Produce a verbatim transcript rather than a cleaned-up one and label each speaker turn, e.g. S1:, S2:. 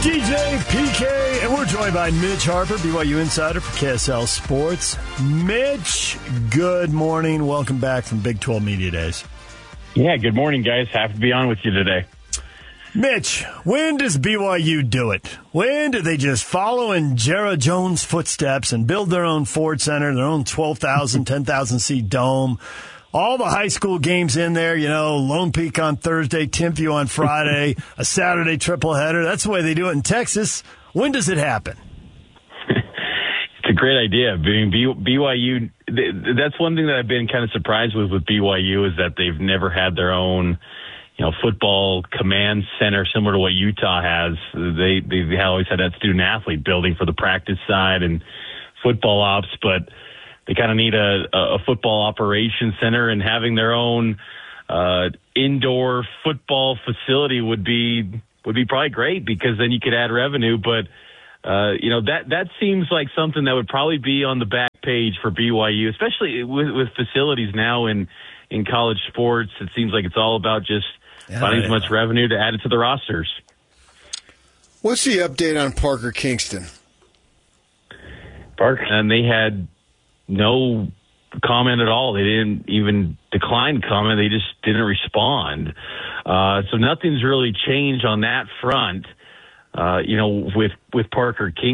S1: D J, P K, and we're joined by Mitch Harper, B Y U insider for K S L Sports. Mitch, good morning. Welcome back from Big twelve Media Days.
S2: Yeah, good morning, guys. Happy to be on with you today.
S1: Mitch, when does B Y U do it? When do they just follow in Jerry Jones' footsteps and build their own Ford Center, their own twelve thousand, ten thousand seat dome? All the high school games in there, you know, Lone Peak on Thursday, Timpview on Friday, a Saturday triple header. That's the way they do it in Texas. When does it happen?
S2: It's a great idea. Being B Y U, that's one thing that I've been kind of surprised with with B Y U is that they've never had their own, you know, football command center similar to what Utah has. They they always had that student athlete building for the practice side and football ops, but they kind of need a, a football operations center, and having their own uh, indoor football facility would be would be probably great, because then you could add revenue. But uh, you know, that that seems like something that would probably be on the back page for B Y U, especially with, with facilities now in in college sports. It seems like it's all about just yeah, finding yeah. as much revenue to add it to the rosters.
S3: What's the update on Parker Kingston?
S2: Parker, and they had no comment at all. They didn't even decline comment. They just didn't respond. Uh, so nothing's really changed on that front. Uh, you know, with, with Parker King.